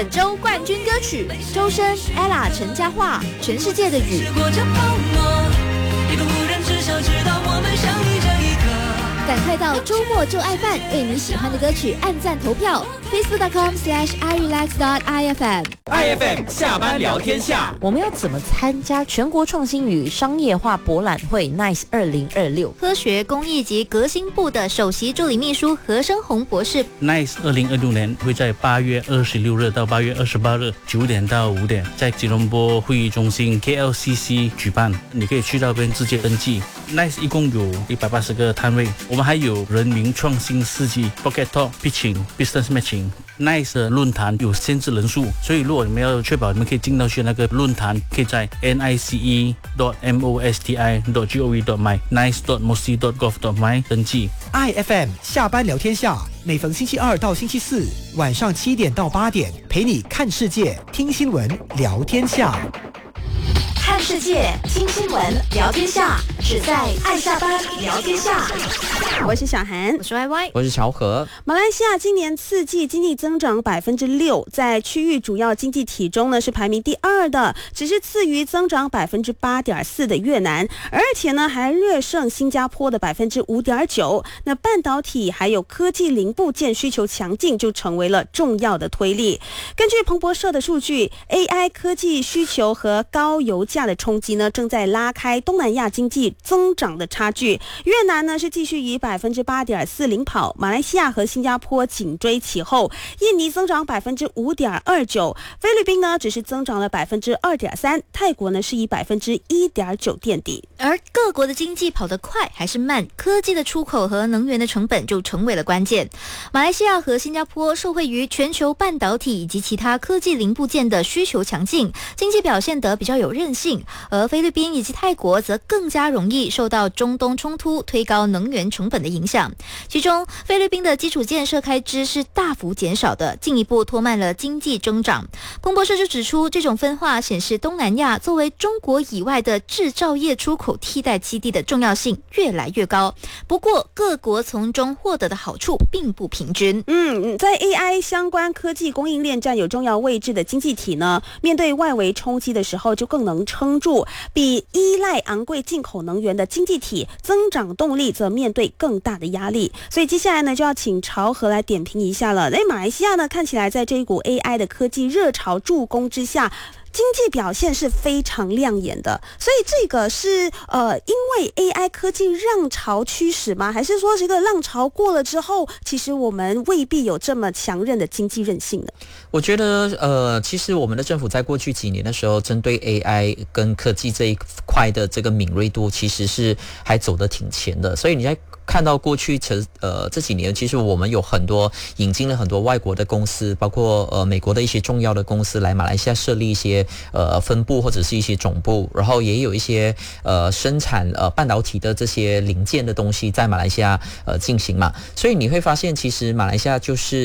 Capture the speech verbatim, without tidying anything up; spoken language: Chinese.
本周冠军歌曲，周深、ella、陈嘉桦，《全世界的雨》。赶快到周末就爱饭，为你喜欢的歌曲按赞投票 ，facebook dot com slash i relax dot i f m。 I F M 下班聊天下， 我们要怎么参加全国创新与商业化博览会 Nice 二零二六？ 科学工艺及革新部的首席助理秘书何生宏博士。 Nice 二零二六年会在八月二十六日到八月二十八日九点到五点，在吉隆坡会议中心 K L C C 举办，你可以去那边直接登记。Nice 一共有一百八十个摊位，我们还有人民创新世纪 Pocket Talk、Pitching、Business Matching。Nice 的论坛有限制人数，所以如果你们要确保你们可以进到去那个论坛，可以在 nice dot mosti dot gov dot my nice dot mosti dot gov dot my 登记。 I F M 下班聊天下，每逢星期二到星期四晚上七点到八点，陪你看世界、听新闻、聊天下。 看世界，听新闻，聊天下，只在爱下班聊天下。 我是小韩， 我是 Y Y， 我是乔和。 马来西亚今年次季经济增长百分之六，在区域主要经济体中呢是排名第二的，只是次于增长百分之八点四的越南，而且呢还略胜新加坡的百分之五点九。那半导体还有科技零部件需求强劲，就成为了重要的推力。根据彭博社的数据 ，A I 科技需求和高油价的冲击呢，正在拉开东南亚经济增长的差距。越南呢是继续以百分之八点四领跑，马来西亚和新加坡紧追其后，印尼增长百分之五点二九，菲律宾呢只是增长了百分之二点三，泰国呢是以百分之一点九垫底。 而各国的经济跑得快还是慢，科技的出口和能源的成本就成为了关键。马来西亚和新加坡受惠于全球半导体以及其他科技零部件的需求强劲，经济表现得比较有韧性，而菲律宾以及泰国则更加容易受到中东冲突推高能源成本的影响。其中菲律宾的基础建设开支是大幅减少的，进一步拖慢了经济增长。彭博社就指出，这种分化显示东南亚作为中国以外的制造业出口替代基地的重要性越来越高。不过各国从中获得的好处并不平均。 嗯，在 A I 相关科技供应链占有重要位置的经济体呢，面对外围冲击的时候就更能撑住，比依赖昂贵进口能源的经济体增长动力则面对更大的压力。所以接下来呢，就要请朝和来点评一下了。马来西亚呢，看起来在这一股 A I 的科技热潮助攻之下，经济表现是非常亮眼的，所以这个是呃，因为 A I 科技浪潮驱使吗？还是说这个浪潮过了之后，其实我们未必有这么强韧的经济韧性呢？ 我觉得呃，其实我们的政府在过去几年的时候，针对 A I 跟科技这一块的这个敏锐度，其实是还走得挺前的。所以你在看到过去这呃这几年，其实我们有很多引进了很多外国的公司，包括呃美国的一些重要的公司来马来西亚设立一些呃分部或者是一些总部，然后也有一些呃生产呃半导体的这些零件的东西在马来西亚呃进行嘛。所以你会发现，其实马来西亚就是